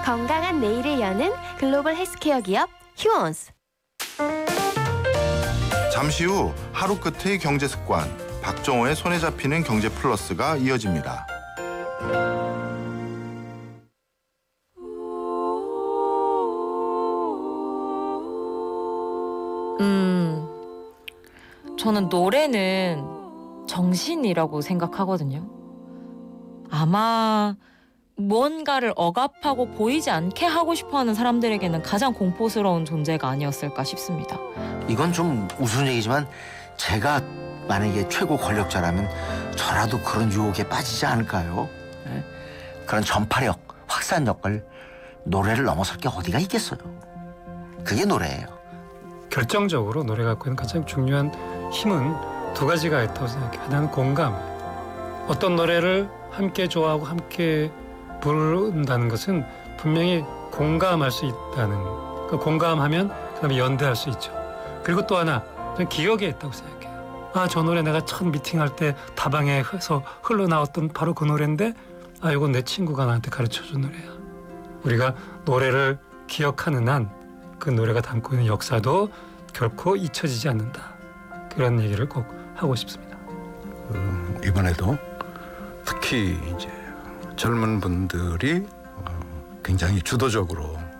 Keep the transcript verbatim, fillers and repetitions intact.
건강한 내일을 여는 글로벌 헬스케어 기업 휴원스. 잠시 후 하루 끝의 경제 습관, 박정호의 손에 잡히는 경제 플러스가 이어집니다. 음, 저는 노래는 정신이라고 생각하거든요. 아마 무언가를 억압하고 보이지 않게 하고 싶어하는 사람들에게는 가장 공포스러운 존재가 아니었을까 싶습니다. 이건 좀 우스운 얘기지만 제가 만약에 최고 권력자라면 저라도 그런 유혹에 빠지지 않을까요? 네? 그런 전파력, 확산력을 노래를 넘어설 게 어디가 있겠어요. 그게 노래예요. 결정적으로 노래가 갖고 있는 가장 중요한 힘은 두 가지가 있다고 생각해요. 하나는 공감. 어떤 노래를 함께 좋아하고 함께 부른다는 것은 분명히 공감할 수 있다는, 그 공감하면 그다음에 연대할 수 있죠. 그리고 또 하나, 저는 기억에 있다고 생각해요. 아, 저 노래 내가 첫 미팅할 때 다방에서 흘러나왔던 바로 그 노래인데, 아, 이건 내 친구가 나한테 가르쳐준 노래야. 우리가 노래를 기억하는 한 그 노래가 담고 있는 역사도 결코 잊혀지지 않는다. 그런 얘기를 꼭 하고 싶습니다. 음, 이번에도 특히 이제 젊은 분들이 굉장히 주도적으로